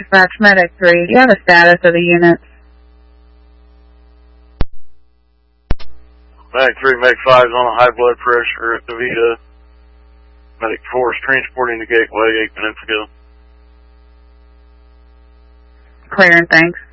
Dispatch Medic 3. Do you have a status of the units? Medic 3, Medic 5 is on a high blood pressure at DeVita. Medic 4 is transporting the gateway 8 minutes ago. Clear and thanks.